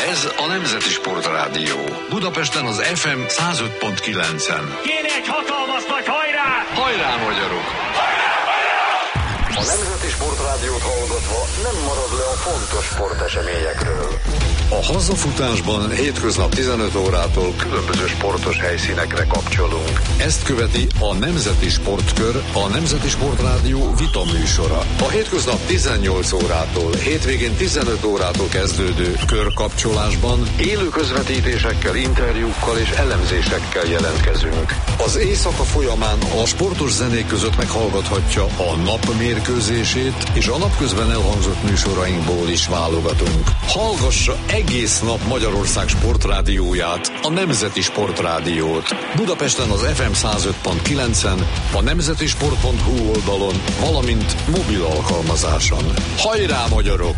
Ez a Nemzeti Sportrádió. Budapesten az FM 105.9-en. Kéne egy hatalmas nagy hajrá! Hajrá, magyarok! A Nemzeti Sportrádiót hallgatva nem marad le a fontos sporteseményekről. A hazafutásban hétköznap 15 órától különböző sportos helyszínekre kapcsolunk. Ezt követi a Nemzeti Sportkör, a Nemzeti Sportrádió vita műsora. A hétköznap 18 órától, hétvégén 15 órától kezdődő körkapcsolásban élő közvetítésekkel, interjúkkal és elemzésekkel jelentkezünk. Az éjszaka folyamán a sportos zenék között meghallgathatja a napmérkőzését, és a napközben elhangzott műsorainkból is válogatunk. Hallgassa egész nap Magyarország sportrádióját, a Nemzeti Sportrádiót. Budapesten az FM 105.9-en, a nemzetisport.hu oldalon, valamint mobil alkalmazáson. Hajrá, magyarok!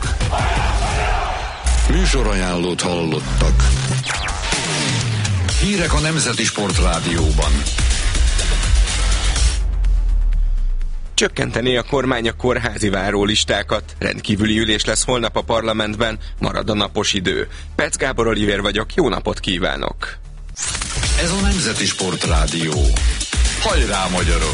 Műsorajánlót hallottak. Hírek a Nemzeti Sportrádióban. Csökkenteni a kormány a kórházi várólistákat. Rendkívüli ülés lesz holnap a parlamentben, marad a napos idő. Pec Gábor Olivér vagyok, jó napot kívánok! Ez a Nemzeti Sportrádió. Hajrá, magyarok!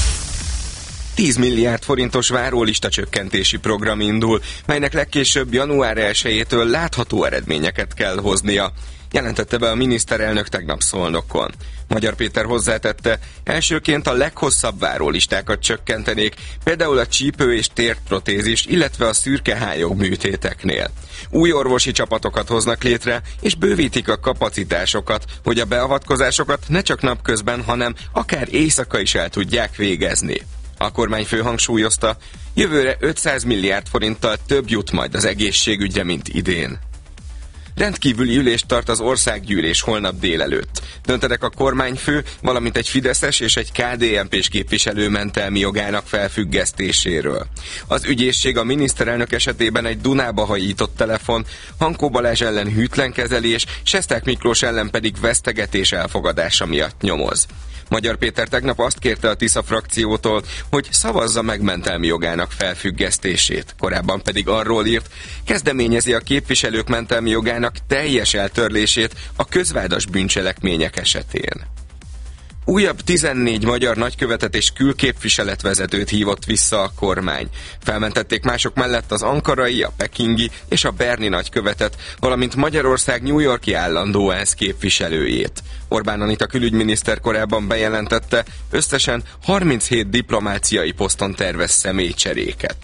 10 milliárd forintos várólista csökkentési program indul, melynek legkésőbb január 1-től látható eredményeket kell hoznia, jelentette be a miniszterelnök tegnap Szolnokon. Magyar Péter hozzátette, elsőként a leghosszabb várólistákat csökkentenék, például a csípő- és térprotézis, illetve a szürkehályog műtéteknél. Új orvosi csapatokat hoznak létre, és bővítik a kapacitásokat, hogy a beavatkozásokat ne csak napközben, hanem akár éjszaka is el tudják végezni. A kormányfő hangsúlyozta, jövőre 500 milliárd forinttal több jut majd az egészségügyre, mint idén. Rendkívüli ülést tart az országgyűlés holnap délelőtt. Döntenek a kormányfő, valamint egy fideszes és egy KDNP-s képviselő mentelmi jogának felfüggesztéséről. Az ügyészség a miniszterelnök esetében egy Dunába hajított telefon, Hankó Balázs ellen hűtlen kezelés, Sesták Miklós ellen pedig vesztegetés elfogadása miatt nyomoz. Magyar Péter tegnap azt kérte a Tisza frakciótól, hogy szavazza meg mentelmi jogának felfüggesztését. Korábban pedig arról írt, kezdeményezi a képviselők mentelmi jogának teljes eltörlését a közvádas bűncselekmények esetén. Újabb 14 magyar nagykövetet és külképviseletvezetőt hívott vissza a kormány. Felmentették mások mellett az ankarai, a pekingi és a berni nagykövetet, valamint Magyarország New York-i állandó ENSZ képviselőjét. Orbán Anita külügyminiszter korábban bejelentette, összesen 37 diplomáciai poszton tervez személycseréket.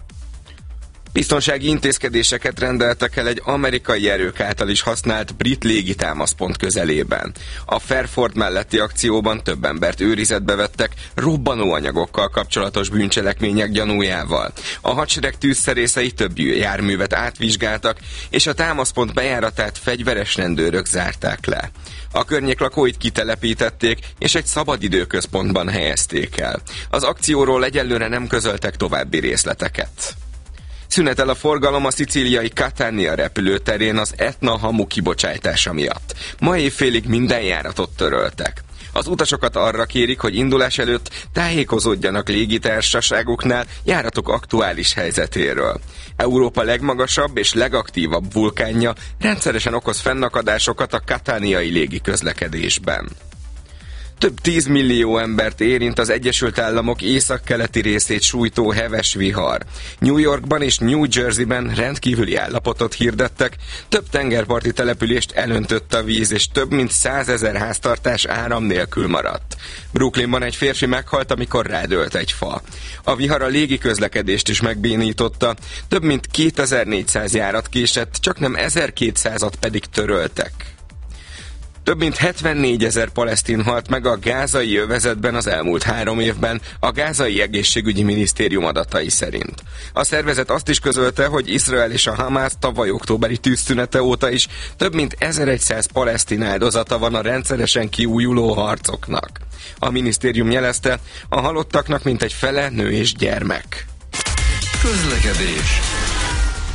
Biztonsági intézkedéseket rendeltek el egy amerikai erők által is használt brit légitámaszpont közelében. A Fairford melletti akcióban több embert őrizetbe vettek robbanóanyagokkal kapcsolatos bűncselekmények gyanújával. A hadsereg tűzszerészei több járművet átvizsgáltak, és a támaszpont bejáratát fegyveres rendőrök zárták le. A környék lakóit kitelepítették, és egy szabadidőközpontban helyezték el. Az akcióról egyelőre nem közöltek további részleteket. Szünetel a forgalom a szicíliai Catania repülőterén az Etna hamu kibocsátása miatt. Ma évfélig minden járatot töröltek. Az utasokat arra kérik, hogy indulás előtt tájékozódjanak légitársaságoknál járatok aktuális helyzetéről. Európa legmagasabb és legaktívabb vulkánja rendszeresen okoz fennakadásokat a cataniai légiközlekedésben. Több 10 millió embert érint az Egyesült Államok északkeleti részét sújtó heves vihar. New Yorkban és New Jerseyben rendkívüli állapotot hirdettek, több tengerparti települést elöntött a víz, és több mint 100 000 háztartás áram nélkül maradt. Brooklynban egy férfi meghalt, amikor rádőlt egy fa. A vihar a légiközlekedést is megbénította, több mint 2400 járat késett, csaknem 1200-at pedig töröltek. Több mint 74 000 palesztin halt meg a gázai övezetben az elmúlt 3 évben, a gázai egészségügyi minisztérium adatai szerint. A szervezet azt is közölte, hogy Izrael és a Hamász tavaly októberi tűzszünete óta is több mint 1100 palesztin áldozata van a rendszeresen kiújuló harcoknak. A minisztérium jelezte, a halottaknak mintegy fele nő és gyermek. Közlekedés.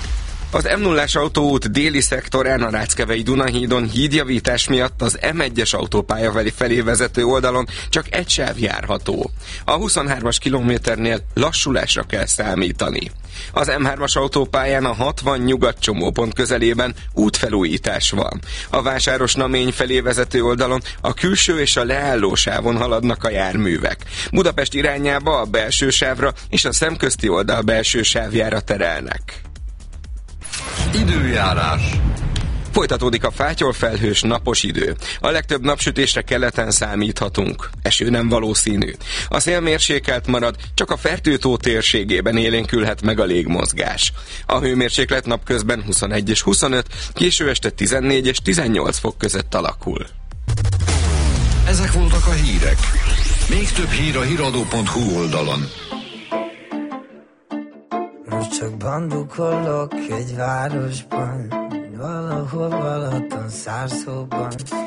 Az M0-ás autóút déli szektorán a Ráckevei Dunahídon hídjavítás miatt az M1-es autópálya felé vezető oldalon csak egy sáv járható. A 23-as kilométernél lassulásra kell számítani. Az M3-as autópályán a 60 nyugat csomópont közelében útfelújítás van. A Vásáros-Namény felé vezető oldalon a külső és a leálló sávon haladnak a járművek. Budapest irányába a belső sávra és a szemközti oldal belső sávjára terelnek. Időjárás. Folytatódik a fátyolfelhős napos idő. A legtöbb napsütésre keleten számíthatunk. Eső nem valószínű. A szél mérsékelt marad, csak a Fertő-tó térségében élénkülhet meg a légmozgás. A hőmérséklet napközben 21 és 25, késő este 14 és 18 fok között alakul. Ezek voltak a hírek. Még több hír a hiradó.hu oldalon. Most csak bandukolok egy városban, valahol Balaton szárszóban.